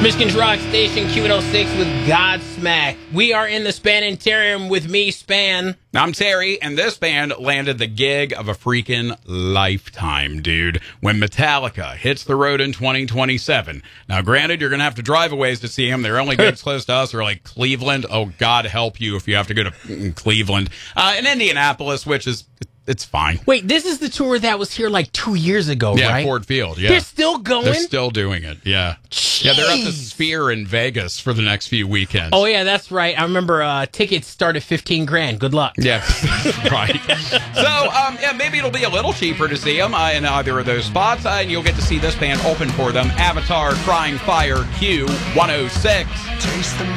Michigan's Rock Station, Q106 with Godsmack. We are in the Spanitarium with me, Span. I'm Terry, and this band landed the gig of a freaking lifetime, dude, when Metallica hits the road in 2027. Now, granted, you're going to have to drive a ways to see them. Their only gigs close to us are like Cleveland. Oh, God help you if you have to go to Cleveland. And Indianapolis, which is... It's fine. Wait, this is the tour that was here like 2 years ago, yeah, right? Yeah, Ford Field, yeah. They're still going? They're still doing it, yeah. Jeez. Yeah, they're at the Sphere in Vegas for the next few weekends. Oh, yeah, that's right. I remember tickets start at $15,000. Good luck. Yeah, right. So, yeah, maybe it'll be a little cheaper to see them in either of those spots, and you'll get to see this band open for them, Avatar Crying Fire Q106.